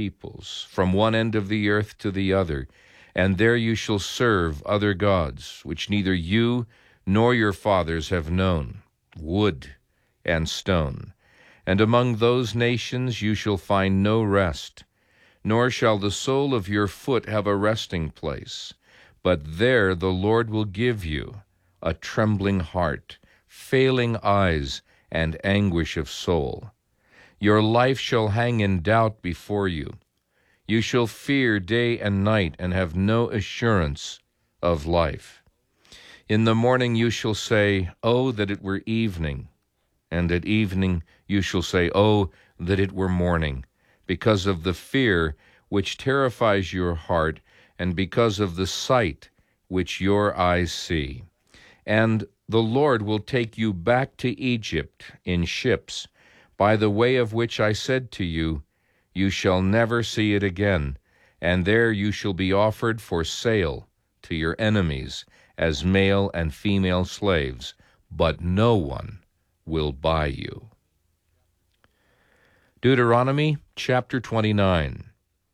peoples, from one end of the earth to the other, and there you shall serve other gods, which neither you nor your fathers have known, wood and stone. And among those nations you shall find no rest, nor shall the sole of your foot have a resting place. But there the Lord will give you a trembling heart, failing eyes, and anguish of soul. Your life shall hang in doubt before you. You shall fear day and night, and have no assurance of life. In the morning you shall say, "Oh, that it were evening!" And at evening you shall say, "Oh, that it were morning!" Because of the fear which terrifies your heart, and because of the sight which your eyes see. And the Lord will take you back to Egypt in ships, by the way of which I said to you, "You shall never see it again," and there you shall be offered for sale to your enemies as male and female slaves, but no one will buy you. Deuteronomy chapter 29.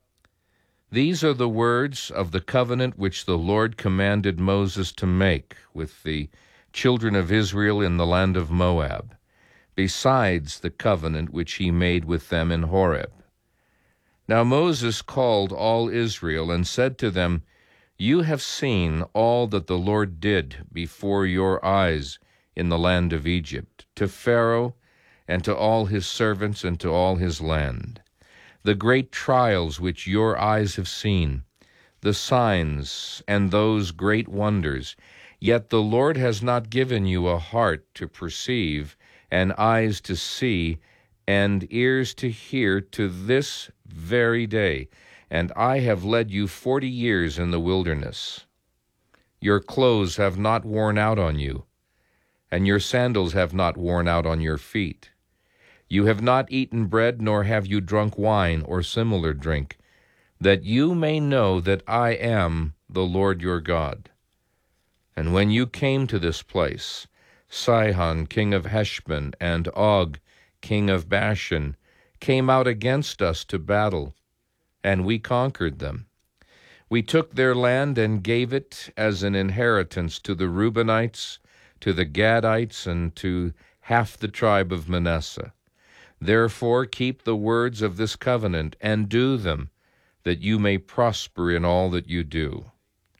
These are the words of the covenant which the Lord commanded Moses to make with the children of Israel in the land of Moab, besides the covenant which he made with them in Horeb. Now Moses called all Israel and said to them, "You have seen all that the Lord did before your eyes in the land of Egypt, to Pharaoh and to all his servants and to all his land. The great trials which your eyes have seen, the signs and those great wonders. Yet the Lord has not given you a heart to perceive, and eyes to see, and ears to hear to this very day. And I have led you 40 years in the wilderness. Your clothes have not worn out on you, and your sandals have not worn out on your feet. You have not eaten bread, nor have you drunk wine or similar drink, that you may know that I am the Lord your God. And when you came to this place, Sihon, king of Heshbon, and Og, king of Bashan, came out against us to battle, and we conquered them. We took their land and gave it as an inheritance to the Reubenites, to the Gadites, and to half the tribe of Manasseh. Therefore keep the words of this covenant and do them, that you may prosper in all that you do.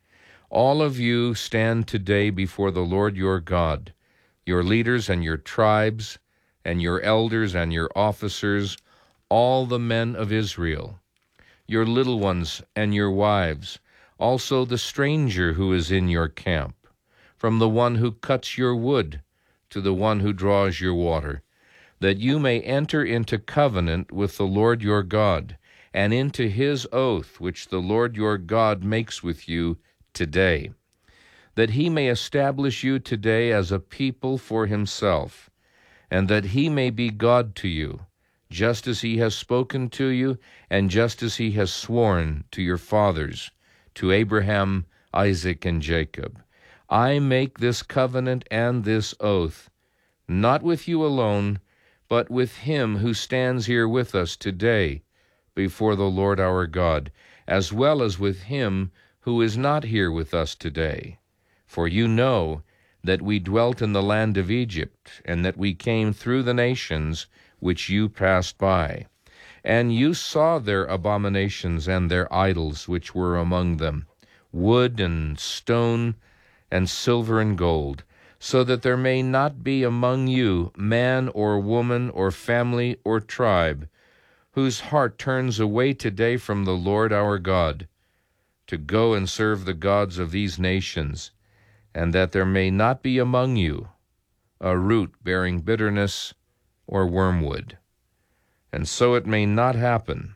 All of you stand today before the Lord your God, your leaders and your tribes, and your elders and your officers, all the men of Israel, your little ones and your wives, also the stranger who is in your camp, from the one who cuts your wood to the one who draws your water, that you may enter into covenant with the Lord your God, and into his oath which the Lord your God makes with you today, that he may establish you today as a people for himself, and that he may be God to you, just as he has spoken to you, and just as he has sworn to your fathers, to Abraham, Isaac, and Jacob. I make this covenant and this oath, not with you alone, but with him who stands here with us today before the Lord our God, as well as with him who is not here with us today. For you know that we dwelt in the land of Egypt, and that we came through the nations which you passed by. And you saw their abominations and their idols which were among them, wood and stone and silver and gold, so that there may not be among you man or woman or family or tribe whose heart turns away today from the Lord our God, to go and serve the gods of these nations, and that there may not be among you a root bearing bitterness or wormwood. And so it may not happen,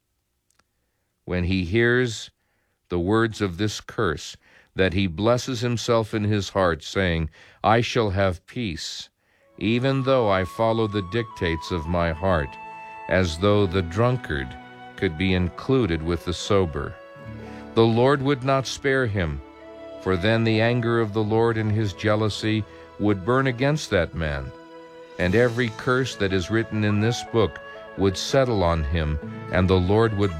when he hears the words of this curse, that he blesses himself in his heart, saying, I shall have peace, even though I follow the dictates of my heart, as though the drunkard could be included with the sober. The Lord would not spare him, for then the anger of the Lord in his jealousy would burn against that man, and every curse that is written in this book would settle on him, and the Lord would